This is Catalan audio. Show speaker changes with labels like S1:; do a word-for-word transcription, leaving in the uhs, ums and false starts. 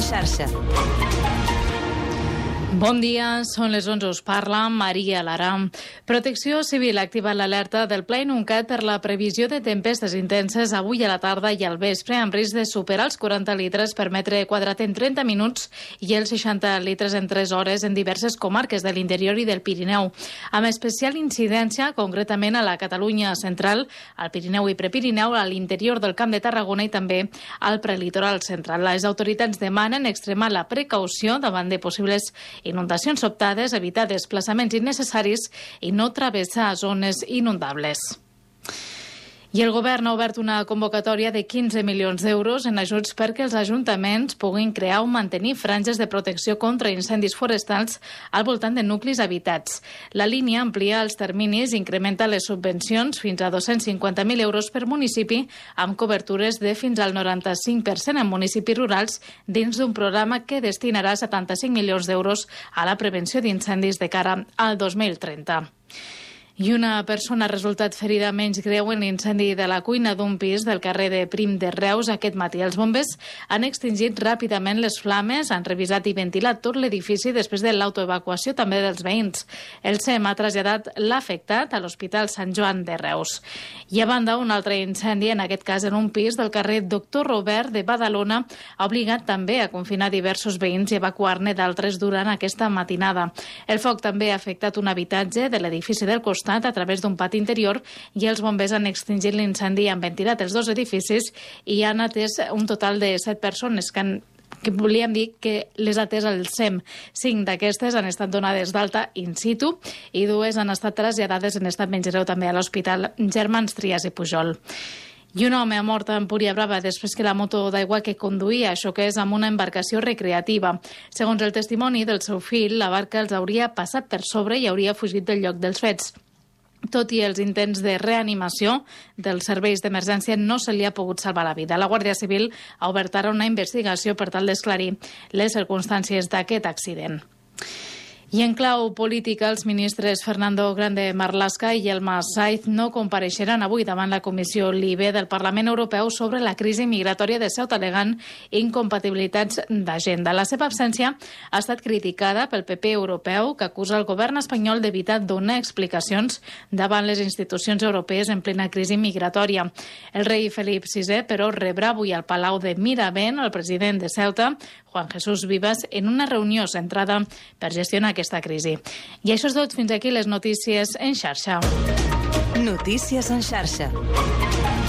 S1: xarxa.
S2: Bon dia, són les onze, us parla Maria Lara. Protecció Civil ha activat l'alerta del Pla Inuncat per la previsió de tempestes intenses avui a la tarda i al vespre, amb risc de superar els quaranta litres per metre quadrat en trenta minuts i els seixanta litres en tres hores en diverses comarques de l'interior i del Pirineu, amb especial incidència concretament a la Catalunya central, al Pirineu i Prepirineu, a l'interior del Camp de Tarragona i també al prelitoral central. Les autoritats demanen extremar la precaució davant de possibles inundacions sobtades, evitar desplaçaments innecessaris i no travessar zones inundables. I el govern ha obert una convocatòria de quinze milions d'euros en ajuts perquè els ajuntaments puguin crear o mantenir franges de protecció contra incendis forestals al voltant de nuclis habitats. La línia amplia els terminis i incrementa les subvencions fins a dos-cents cinquanta mil euros per municipi, amb cobertures de fins al noranta-cinc per cent en municipis rurals dins d'un programa que destinarà setanta-cinc milions d'euros a la prevenció d'incendis de cara al dos mil trenta. I una persona ha resultat ferida menys greu en l'incendi de la cuina d'un pis del carrer de Prim de Reus aquest matí. Els bombers han extingit ràpidament les flames, han revisat i ventilat tot l'edifici després de l'autoevacuació també dels veïns. El S E M ha traslladat l'afectat a l'Hospital Sant Joan de Reus. I a banda, un altre incendi, en aquest cas en un pis del carrer Doctor Robert de Badalona, ha obligat també a confinar diversos veïns i evacuar-ne d'altres durant aquesta matinada. El foc també ha afectat un habitatge de l'edifici del costat a través d'un pati interior i els bombers han extingit l'incendi i han ventilat els dos edificis i han atès un total de set persones que han que volíem dir que les ha atès el S E M. Cinc d'aquestes han estat donades d'alta in situ i dues han estat traslladades en estat menys greu també a l'Hospital Germans Trias i Pujol. I un home ha mort a Empúria Brava després que la moto d'aigua que conduïa xoqués amb una embarcació recreativa. Segons el testimoni del seu fill, la barca els hauria passat per sobre i hauria fugit del lloc dels fets. Tot i els intents de reanimació dels serveis d'emergència, no se li ha pogut salvar la vida. La Guàrdia Civil ha obert ara una investigació per tal d'esclarir les circumstàncies d'aquest accident. I en clau política, els ministres Fernando Grande Marlaska i Elma Saiz no compareixeran avui davant la Comissió LIBE del Parlament Europeu sobre la crisi migratòria de Ceuta, alegant incompatibilitats d'agenda. La seva absència ha estat criticada pel P P europeu, que acusa el govern espanyol d'evitar donar explicacions davant les institucions europees en plena crisi migratòria. El rei Felip sisè, però, rebrà avui al Palau de Miravent el president de Ceuta, Juan Jesús Vivas, en una reunió centrada per gestionar aquesta crisi. I això és tot. Fins aquí les notícies en xarxa.
S1: Notícies en xarxa.